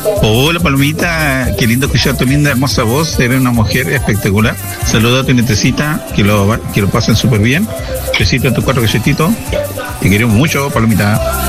Hola Palomita, qué lindo escuchar tu linda, hermosa voz, eres una mujer espectacular. Saluda a tu nietecita, que lo pasen súper bien. Besito a tus 4 cachetitos. Te queremos mucho, Palomita.